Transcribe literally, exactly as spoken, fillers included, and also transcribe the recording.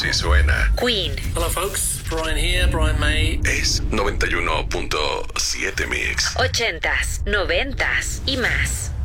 Así suena. Queen. Hello folks, Brian here, Brian May. Es noventa y uno punto siete Mix. Ochentas, noventas y más.